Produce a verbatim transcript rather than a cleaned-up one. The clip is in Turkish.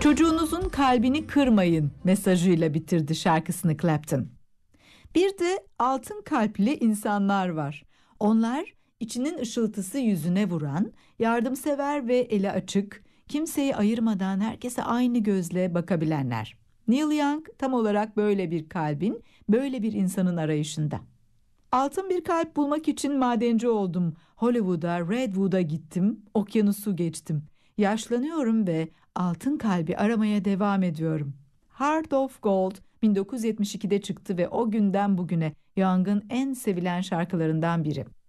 Çocuğunuzun kalbini kırmayın mesajıyla bitirdi şarkısını Clapton. Bir de altın kalpli insanlar var. Onlar içinin ışıltısı yüzüne vuran, yardımsever ve eli açık, kimseyi ayırmadan herkese aynı gözle bakabilenler. Neil Young tam olarak böyle bir kalbin, böyle bir insanın arayışında. Altın bir kalp bulmak için madenci oldum. Hollywood'a, Redwood'a gittim, okyanusu geçtim. Yaşlanıyorum ve altın kalbi aramaya devam ediyorum. Heart of Gold bin dokuz yüz yetmiş ikide çıktı ve o günden bugüne Young'ın en sevilen şarkılarından biri.